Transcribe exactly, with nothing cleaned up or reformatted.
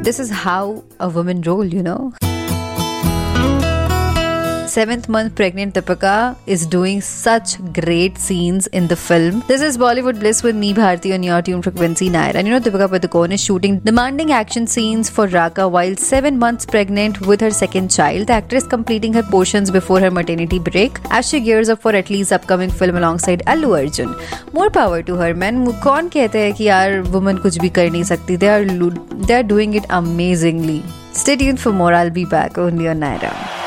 This is how a woman roll, you know. Seventh month pregnant Deepika is doing such great scenes in the film. This is Bollywood Bliss with me, Bharti, on your tune Frequency nine. And you know, Deepika Padukone is shooting demanding action scenes for Raka while seven months pregnant with her second child. The actress completing her portions before her maternity break as she gears up for Atlee's upcoming film alongside Allu Arjun. More power to her, man. कौन कहते हैं कि यार woman कुछ भी कर नहीं सकती? They are they are doing it amazingly. Stay tuned for more. I'll be back only on Naira.